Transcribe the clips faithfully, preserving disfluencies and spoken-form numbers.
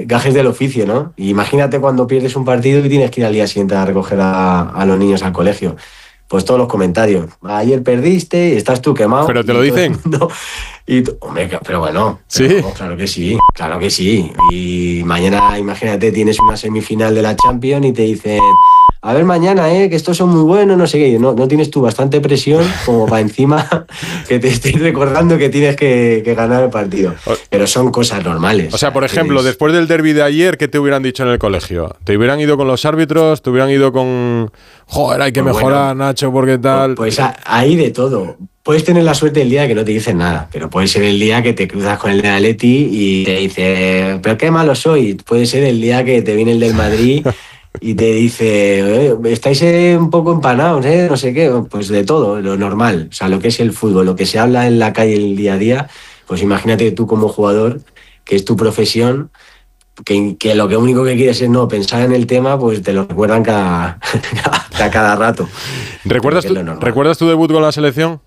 gajes del oficio, ¿no? Y imagínate cuando pierdes un partido y tienes que ir al día siguiente a recoger a, a los niños al colegio. Pues todos los comentarios. Ayer perdiste y estás tú quemado. ¿Pero te lo dicen? No. Y tú, hombre, pero bueno. ¿Sí? Pero, no, claro que sí, claro que sí. Y mañana, imagínate, tienes una semifinal de la Champions y te dicen, a ver mañana, ¿eh? Que estos son muy buenos, no sé qué. No, no tienes tú bastante presión como para encima que te estoy recordando que tienes que, que ganar el partido. Pero son cosas normales. O sea, por ejemplo, es... después del derbi de ayer, ¿qué te hubieran dicho en el colegio? ¿Te hubieran ido con los árbitros? ¿Te hubieran ido con... Joder, hay que pues mejorar, bueno, Nacho, porque tal... Pues hay de todo. Puedes tener la suerte del día de que no te dicen nada, pero puede ser el día que te cruzas con el de Atleti y te dice, pero qué malo soy. Puede ser el día que te viene el del Madrid y te dice, estáis un poco empanados, ¿eh? No sé qué. Pues de todo, lo normal. O sea, lo que es el fútbol, lo que se habla en la calle el día a día, pues imagínate tú como jugador, que es tu profesión, que, que lo que único que quieres es no pensar en el tema, pues te lo recuerdan cada, cada, cada rato. ¿Recuerdas tu, ¿Recuerdas tu debut con la selección?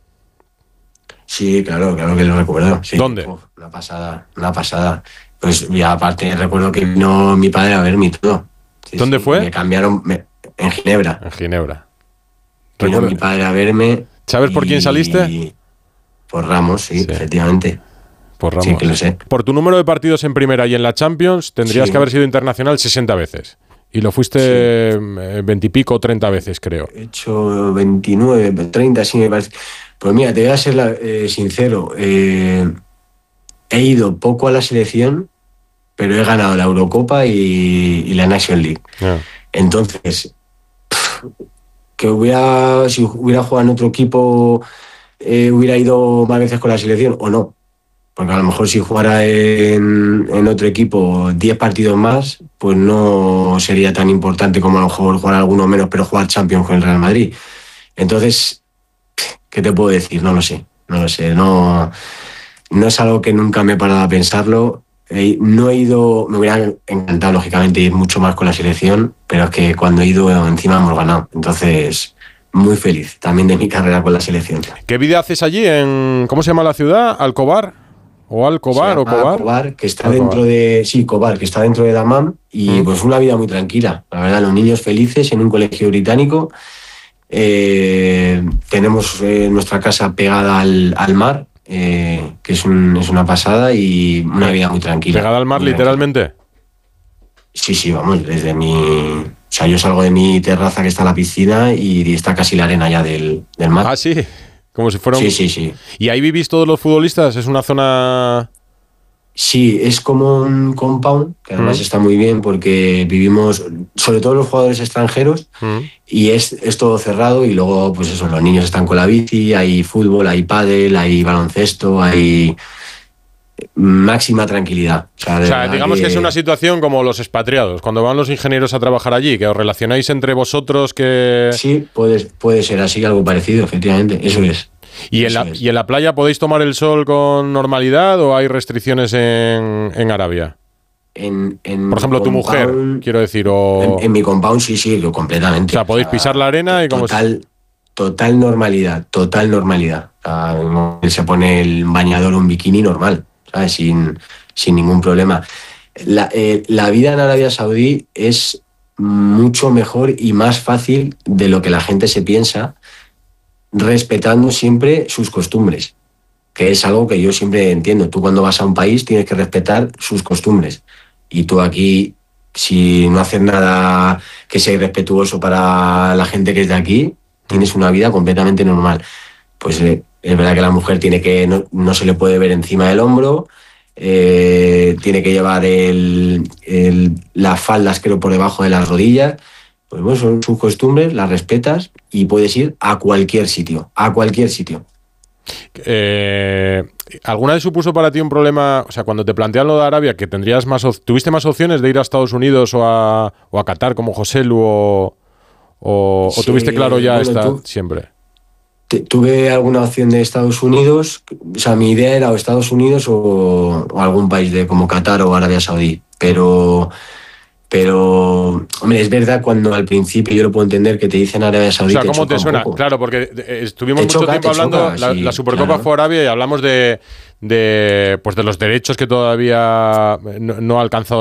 Sí, claro, claro que lo recuerdo. Sí. ¿Dónde? Uf, una pasada, una pasada. Pues ya aparte recuerdo que vino mi padre a verme y todo. Sí, ¿Dónde sí. fue? Me cambiaron me, en Ginebra. En Ginebra. Vino mi padre a verme. ¿Sabes por quién saliste? Por Ramos, sí, sí, efectivamente. Por Ramos. Sí, que lo sé. Por tu número de partidos en primera y en la Champions tendrías sí. que haber sido internacional sesenta veces. Y lo fuiste veinte sí. y pico o treinta veces, creo. He hecho veintinueve, treinta, sí me parece. Pues mira, te voy a ser la, eh, sincero. Eh, he ido poco a la selección, pero he ganado la Eurocopa y, y la National League. Yeah. Entonces, pff, que hubiera, si hubiera jugado en otro equipo, eh, hubiera ido más veces con la selección o no. Porque a lo mejor si jugara en, en otro equipo diez partidos más, pues no sería tan importante como a lo mejor jugar alguno menos, pero jugar Champions con el Real Madrid. Entonces, ¿qué te puedo decir? No lo sé, no lo sé. No, no es algo que nunca me he parado a pensarlo. Eh, no he ido, me hubiera encantado, lógicamente, ir mucho más con la selección, pero es que cuando he ido, encima hemos ganado. Entonces, muy feliz también de mi carrera con la selección. ¿Qué vida haces allí en, cómo se llama la ciudad? ¿Alcobar? ¿O Alcobar o Cobar? Cobar, que está Alcobar. dentro de... Sí, Cobar, que está dentro de Dammam y mm. pues una vida muy tranquila. La verdad, los niños felices en un colegio británico. Eh, tenemos eh, nuestra casa pegada al, al mar, eh, que es, un, es una pasada y una vida muy tranquila. ¿Pegada al mar muy literalmente? Tranquila. Sí, sí, vamos, desde mi... O sea, yo salgo de mi terraza que está en la piscina y está casi la arena ya del, del mar. Ah, sí. Como si fuera un... Sí, sí, sí. ¿Y ahí vivís todos los futbolistas? ¿Es una zona...? Sí, es como un compound, que además mm. está muy bien porque vivimos, sobre todo los jugadores extranjeros, mm. y es, es todo cerrado y luego, pues eso, los niños están con la bici, hay fútbol, hay pádel, hay baloncesto, hay máxima tranquilidad. O sea, o sea digamos que... que es una situación como los expatriados, cuando van los ingenieros a trabajar allí, que os relacionáis entre vosotros, que... Sí, puede, puede ser así, algo parecido, efectivamente, eso es. ¿Y en, la, ¿Y en la playa podéis tomar el sol con normalidad o hay restricciones en, en Arabia? En, en Por ejemplo, tu mujer, quiero decir, o... En, en mi compound sí, sí, completamente. O sea, podéis o sea, pisar la arena y como... Total, total normalidad, total normalidad. O sea, él se pone el bañador o un bikini normal, ¿sabes? Sin, sin ningún problema. La, eh, la vida en Arabia Saudí es mucho mejor y más fácil de lo que la gente se piensa, respetando siempre sus costumbres, que es algo que yo siempre entiendo. Tú cuando vas a un país tienes que respetar sus costumbres y tú aquí, si no haces nada que sea irrespetuoso para la gente que es de aquí, tienes una vida completamente normal. Pues eh, es verdad que la mujer tiene que no, no se le puede ver encima del hombro, eh, tiene que llevar el, el, las faldas creo por debajo de las rodillas. Pues bueno, son sus costumbres, las respetas y puedes ir a cualquier sitio, a cualquier sitio. Eh, ¿Alguna vez supuso para ti un problema, o sea, cuando te plantean lo de Arabia, que tendrías más, tuviste más opciones de ir a Estados Unidos o a, o a Qatar como José Lu o, o, sí, o tuviste claro ya bueno, esta tú, siempre? Te, tuve alguna opción de Estados Unidos, o sea, mi idea era o Estados Unidos o, o algún país de como Qatar o Arabia Saudí, pero... Pero, hombre, es verdad cuando al principio yo lo puedo entender que te dicen Arabia Saudí. O sea, ¿cómo te suena? Claro, porque estuvimos mucho choca, tiempo hablando, choca, la, sí, la Supercopa claro. fue Arabia y hablamos de, de, pues de los derechos que todavía no, no ha alcanzado